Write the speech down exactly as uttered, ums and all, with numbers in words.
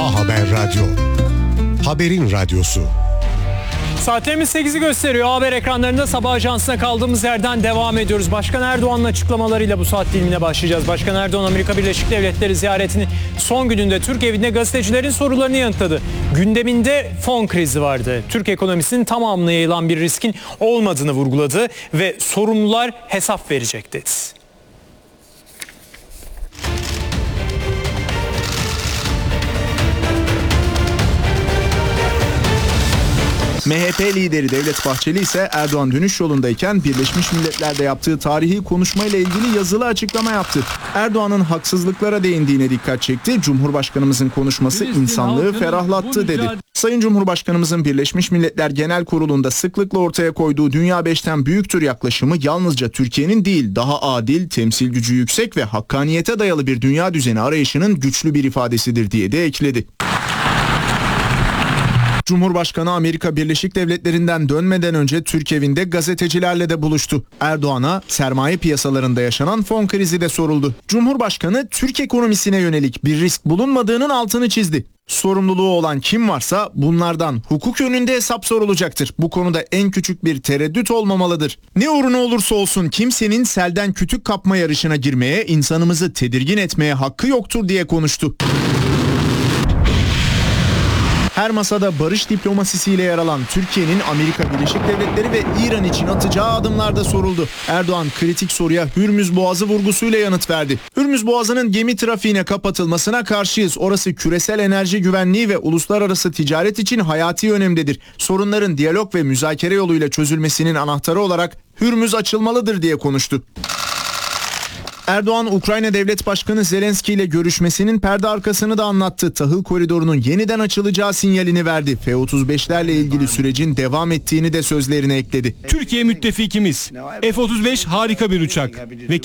Haber Radyo. Haberin radyosu. Saatlerimiz sekizi gösteriyor. Haber ekranlarında sabah ajansına kaldığımız yerden devam ediyoruz. Başkan Erdoğan'ın açıklamalarıyla bu saat dilimine başlayacağız. Başkan Erdoğan Amerika Birleşik Devletleri ziyaretinin son gününde Türk evinde gazetecilerin sorularını yanıtladı. Gündeminde fon krizi vardı. Türk ekonomisinin tamamına yayılan bir riskin olmadığını vurguladı ve sorumlular hesap verecek dedi. M H P lideri Devlet Bahçeli ise Erdoğan dönüş yolundayken Birleşmiş Milletler'de yaptığı tarihi konuşmayla ilgili yazılı açıklama yaptı. Erdoğan'ın haksızlıklara değindiğine dikkat çekti. Cumhurbaşkanımızın konuşması insanlığı ferahlattı dedi. Sayın Cumhurbaşkanımızın Birleşmiş Milletler Genel Kurulu'nda sıklıkla ortaya koyduğu dünya beşten büyüktür yaklaşımı yalnızca Türkiye'nin değil, daha adil, temsil gücü yüksek ve hakkaniyete dayalı bir dünya düzeni arayışının güçlü bir ifadesidir diye de ekledi. Cumhurbaşkanı Amerika Birleşik Devletleri'nden dönmeden önce Türk evinde gazetecilerle de buluştu. Erdoğan'a sermaye piyasalarında yaşanan fon krizi de soruldu. Cumhurbaşkanı Türk ekonomisine yönelik bir risk bulunmadığının altını çizdi. Sorumluluğu olan kim varsa bunlardan hukuk önünde hesap sorulacaktır. Bu konuda en küçük bir tereddüt olmamalıdır. Ne uğruna olursa olsun kimsenin selden kütük kapma yarışına girmeye, insanımızı tedirgin etmeye hakkı yoktur diye konuştu. Her masada barış diplomasisiyle yer alan Türkiye'nin Amerika Birleşik Devletleri ve İran için atacağı adımlar da soruldu. Erdoğan kritik soruya Hürmüz Boğazı vurgusuyla yanıt verdi. Hürmüz Boğazı'nın gemi trafiğine kapatılmasına karşıyız. Orası küresel enerji güvenliği ve uluslararası ticaret için hayati önemdedir. Sorunların diyalog ve müzakere yoluyla çözülmesinin anahtarı olarak Hürmüz açılmalıdır diye konuştu. Erdoğan, Ukrayna Devlet Başkanı Zelenski ile görüşmesinin perde arkasını da anlattı. Tahıl koridorunun yeniden açılacağı sinyalini verdi. F otuz beşlerle ilgili sürecin devam ettiğini de sözlerine ekledi. Türkiye müttefikimiz. F otuz beş harika bir uçak ve